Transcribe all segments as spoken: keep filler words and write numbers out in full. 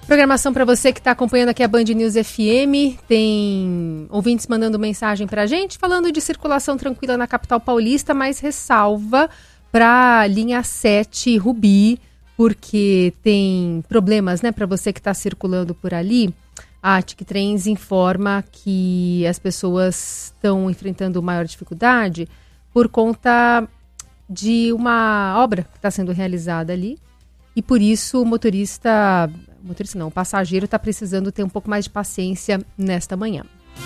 Programação para você que está acompanhando aqui a Band News F M. Tem ouvintes mandando mensagem para a gente, falando de circulação tranquila na capital paulista, mas ressalva para a linha sete Rubi, porque tem problemas, né, para você que está circulando por ali. A Atic Trens informa que as pessoas estão enfrentando maior dificuldade por conta de uma obra que está sendo realizada ali. E por isso o motorista, motorista não, o passageiro está precisando ter um pouco mais de paciência nesta manhã.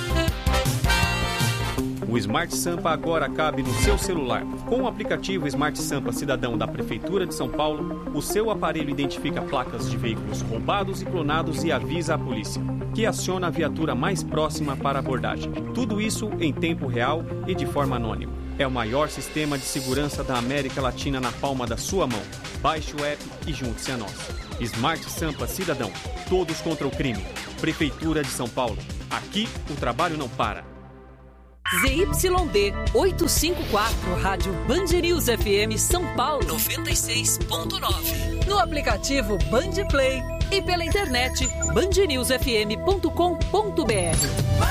O Smart Sampa agora cabe no seu celular. Com o aplicativo Smart Sampa Cidadão da Prefeitura de São Paulo, o seu aparelho identifica placas de veículos roubados e clonados e avisa a polícia, que aciona a viatura mais próxima para abordagem. Tudo isso em tempo real e de forma anônima. É o maior sistema de segurança da América Latina na palma da sua mão. Baixe o app e junte-se a nós. Smart Sampa Cidadão. Todos contra o crime. Prefeitura de São Paulo. Aqui o trabalho não para. Z Y D oitocentos e cinquenta e quatro, Rádio Band News F M São Paulo noventa e seis ponto nove. No aplicativo Band Play e pela internet band news f m ponto com ponto b r.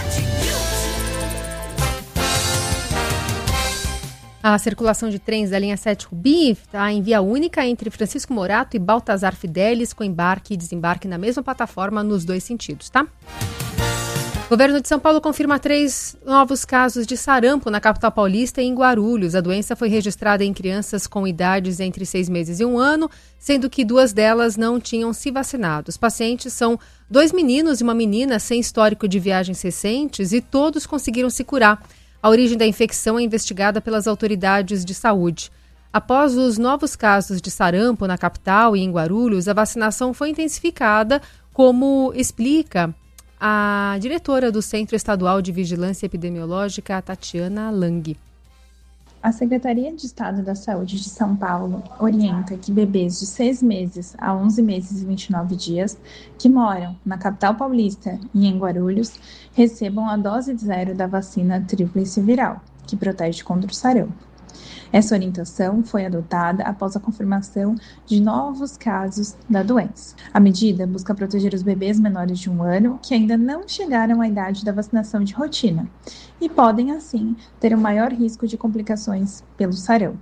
A circulação de trens da linha sete Rubi está em via única entre Francisco Morato e Baltazar Fidelis, com embarque e desembarque na mesma plataforma nos dois sentidos, tá? O governo de São Paulo confirma três novos casos de sarampo na capital paulista e em Guarulhos. A doença foi registrada em crianças com idades entre seis meses e um ano, sendo que duas delas não tinham se vacinado. Os pacientes são dois meninos e uma menina sem histórico de viagens recentes e todos conseguiram se curar. A origem da infecção é investigada pelas autoridades de saúde. Após os novos casos de sarampo na capital e em Guarulhos, a vacinação foi intensificada, como explica a diretora do Centro Estadual de Vigilância Epidemiológica, Tatiana Lang. A Secretaria de Estado da Saúde de São Paulo orienta que bebês de seis meses a onze meses e vinte e nove dias que moram na capital paulista e em Guarulhos recebam a dose zero da vacina tríplice viral, que protege contra o sarampo. Essa orientação foi adotada após a confirmação de novos casos da doença. A medida busca proteger os bebês menores de um ano que ainda não chegaram à idade da vacinação de rotina e podem, assim, ter um maior risco de complicações pelo sarampo.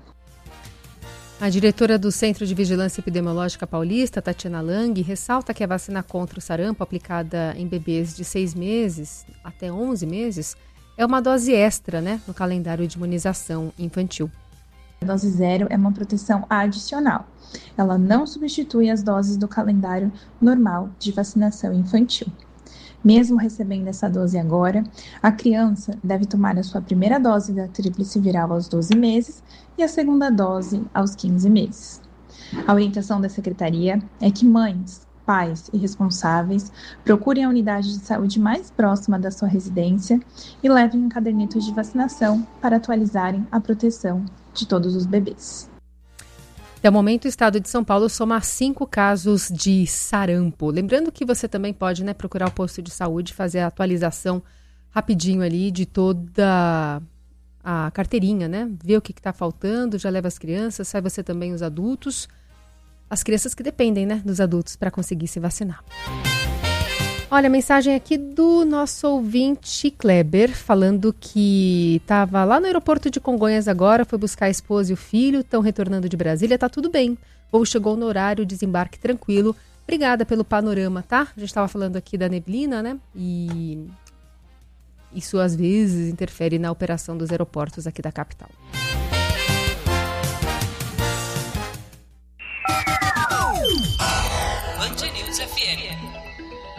A diretora do Centro de Vigilância Epidemiológica Paulista, Tatiana Lang, ressalta que a vacina contra o sarampo aplicada em bebês de seis meses até onze meses é uma dose extra, né, no calendário de imunização infantil. A dose zero é uma proteção adicional. Ela não substitui as doses do calendário normal de vacinação infantil. Mesmo recebendo essa dose agora, a criança deve tomar a sua primeira dose da tríplice viral aos doze meses e a segunda dose aos quinze meses. A orientação da Secretaria é que mães, pais e responsáveis procurem a unidade de saúde mais próxima da sua residência e levem um caderneta de vacinação para atualizarem a proteção de todos os bebês. Até o momento, o estado de São Paulo soma cinco casos de sarampo. Lembrando que você também pode, né, procurar o posto de saúde, fazer a atualização rapidinho ali de toda a carteirinha, né? Ver o que está faltando, já leva as crianças, sai você também os adultos. As crianças que dependem, né, dos adultos para conseguir se vacinar. Olha, mensagem aqui do nosso ouvinte Kleber, falando que estava lá no aeroporto de Congonhas agora, foi buscar a esposa e o filho, estão retornando de Brasília, tá tudo bem. O voo chegou no horário, desembarque tranquilo. Obrigada pelo panorama, tá? A gente estava falando aqui da neblina, né? E isso às vezes interfere na operação dos aeroportos aqui da capital. Band News F M.